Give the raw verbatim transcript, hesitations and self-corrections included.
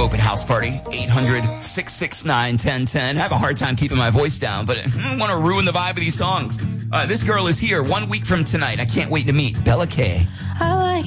open house party. eight hundred, six six nine, one zero one zero. I have a hard time keeping my voice down, but I want to ruin the vibe of these songs. Uh, this girl is here one week from tonight. I can't wait to meet Bella K.